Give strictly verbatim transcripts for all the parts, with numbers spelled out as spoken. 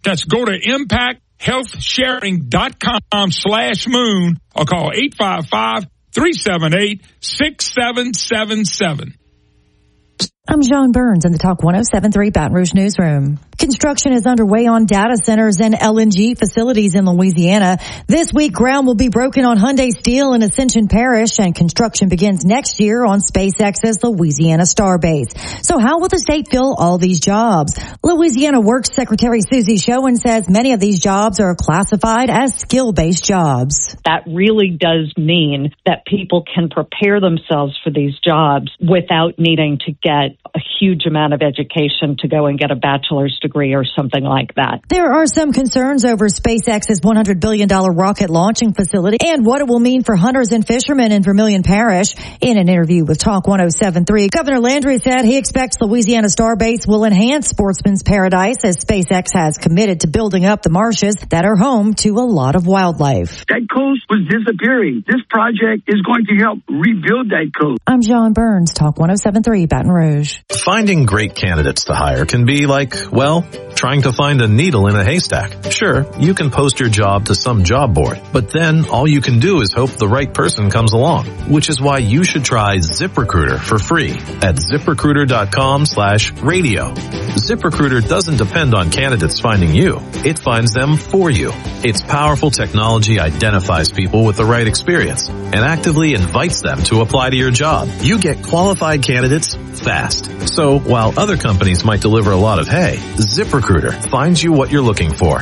That's go to impact health sharing dot com slash moon or call eight five five, three seven eight, six seven seven seven. I'm John Burns in the Talk one oh seven point three Baton Rouge Newsroom. Construction is underway on data centers and L N G facilities in Louisiana. This week, ground will be broken on Hyundai Steel in Ascension Parish, and construction begins next year on SpaceX's Louisiana Starbase. So how will the state fill all these jobs? Louisiana Works Secretary Susie Schoen says many of these jobs are classified as skill-based jobs. That really does mean that people can prepare themselves for these jobs without needing to get a huge amount of education to go and get a bachelor's degree or something like that. There are some concerns over SpaceX's one hundred billion dollars rocket launching facility and what it will mean for hunters and fishermen in Vermilion Parish. In an interview with Talk one oh seven point three, Governor Landry said he expects Louisiana Starbase will enhance Sportsman's Paradise as SpaceX has committed to building up the marshes that are home to a lot of wildlife. That coast was disappearing. This project is going to help rebuild that coast. I'm John Burns, Talk one oh seven point three, Baton Rouge. Finding great candidates to hire can be like, well, trying to find a needle in a haystack. Sure, you can post your job to some job board, but then all you can do is hope the right person comes along, which is why you should try ZipRecruiter for free at ZipRecruiter.com slash radio. ZipRecruiter doesn't depend on candidates finding you. It finds them for you. Its powerful technology identifies people with the right experience and actively invites them to apply to your job. You get qualified candidates fast. So while other companies might deliver a lot of hay, ZipRecruiter finds you what you're looking for.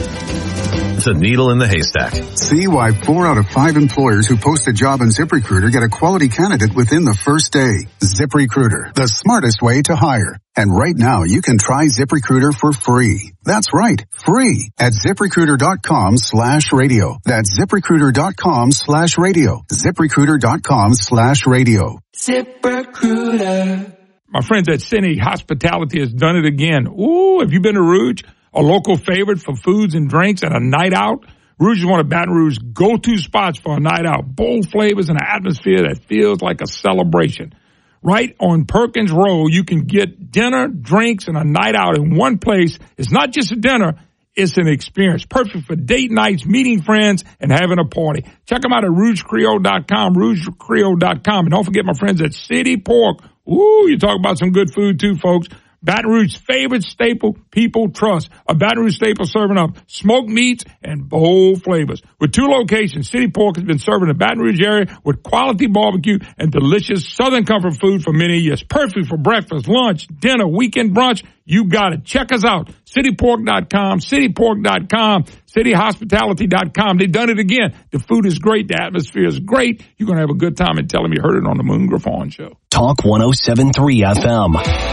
The needle in the haystack. See why four out of five employers who post a job on ZipRecruiter get a quality candidate within the first day. ZipRecruiter, the smartest way to hire. And right now, you can try ZipRecruiter for free. That's right, free at ZipRecruiter.com slash radio. That's ZipRecruiter.com slash radio. ZipRecruiter.com slash radio. ZipRecruiter. My friends at City Hospitality has done it again. Ooh, have you been to Rouge? A local favorite for foods and drinks and a night out? Rouge is one of Baton Rouge's go-to spots for a night out. Bold flavors and an atmosphere that feels like a celebration. Right on Perkins Road, you can get dinner, drinks, and a night out in one place. It's not just a dinner, it's an experience. Perfect for date nights, meeting friends, and having a party. Check them out at Rouge Creole dot com, Rouge Creole dot com. And don't forget my friends at City Pork. Ooh, you talk about some good food too, folks. Baton Rouge's favorite staple people trust. A Baton Rouge staple serving up smoked meats and bold flavors. With two locations, City Pork has been serving the Baton Rouge area with quality barbecue and delicious Southern comfort food for many years. Perfect for breakfast, lunch, dinner, weekend brunch. You got it. Check us out. City Pork dot com, City Pork dot com, City Hospitality dot com. They've done it again. The food is great. The atmosphere is great. You're going to have a good time and tell them you heard it on the Moon Griffon Show. Talk one oh seven point three F M.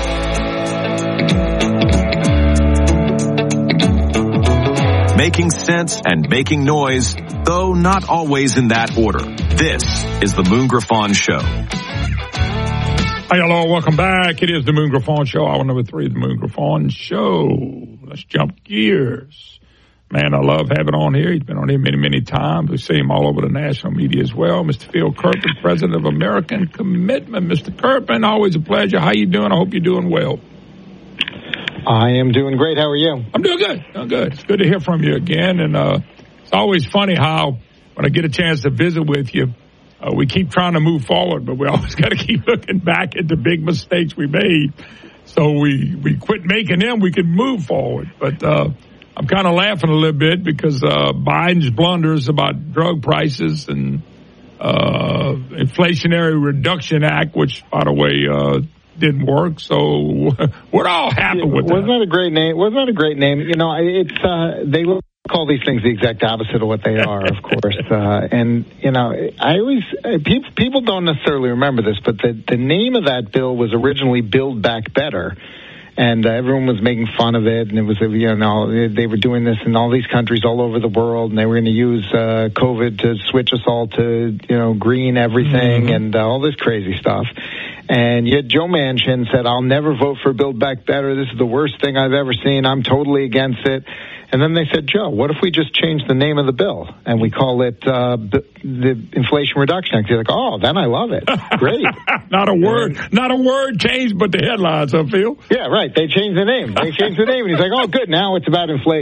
Making sense and making noise, though not always in that order. This is the Moon Griffon Show. Hi, hello, welcome back. It is the Moon Griffon Show, hour number three of the Moon Griffon Show. Let's jump gears. Man, I love having on here. He's been on here many, many times. We see him all over the national media as well. Mister Phil Kerpen, President of American Commitment. Mister Kerpen, always a pleasure. How you doing? I hope you're doing well. I am doing great. How are you? I'm doing good. Doing good. It's good to hear from you again. And uh, it's always funny how when I get a chance to visit with you, uh, we keep trying to move forward, but we always got to keep looking back at the big mistakes we made. So we, we quit making them. We can move forward. But uh, I'm kind of laughing a little bit because uh, Biden's blunders about drug prices and uh, Inflationary Reduction Act, which, by the way, uh, didn't work. So what all happened with wasn't that? that a great name? Wasn't that a great name? You know, it's uh, they call these things the exact opposite of what they are, of course. Uh, and you know, I always uh, people people don't necessarily remember this, but the the name of that bill was originally Build Back Better. And uh, everyone was making fun of it, and it was, you know, they were doing this in all these countries all over the world, and they were going to use uh, COVID to switch us all to, you know, green everything, mm-hmm. and uh, all this crazy stuff. And yet Joe Manchin said, I'll never vote for Build Back Better. This is the worst thing I've ever seen. I'm totally against it. And then they said, Joe, what if we just change the name of the bill and we call it uh, b- the Inflation Reduction Act? You're like, oh, then I love it. Great. Not a word, not a word changed, but the headlines, I feel. Yeah, right. They changed the name. They changed the name. And he's like, oh, good. Now it's about inflation.